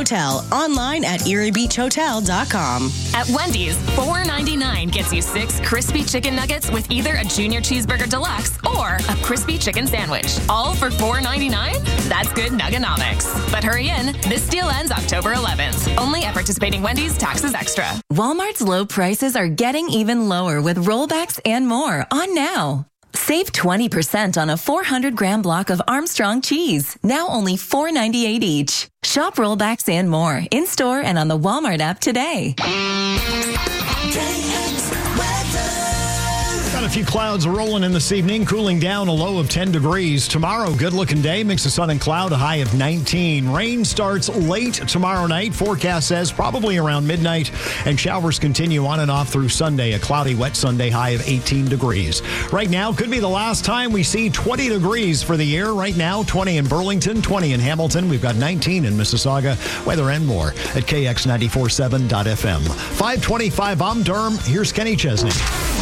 Hotel. Online at eriebeachhotel.com. At Wendy's, $4.99 gets you 6 crispy chicken nuggets with either a Junior Cheeseburger Deluxe or a crispy chicken sandwich. All for $4.99? That's good Nugganomics. But hurry in. This deal ends October 11th. Only at participating Wendy's, taxes extra. Walmart's low prices are getting even lower with rollbacks and more on now. Save 20% on a 400-gram block of Armstrong cheese, now only $4.98 each. Shop rollbacks and more in-store and on the Walmart app today. Got a few clouds rolling in this evening, cooling down, a low of 10 degrees. Tomorrow, good-looking day, mix of sun and cloud, a high of 19. Rain starts late tomorrow night. Forecast says probably around midnight, and showers continue on and off through Sunday. A cloudy, wet Sunday, high of 18 degrees. Right now, could be the last time we see 20 degrees for the year. Right now, 20 in Burlington, 20 in Hamilton. We've got 19 in Mississauga. Weather and more at KX947.fm. 525, I'm Durham. Here's Kenny Chesney.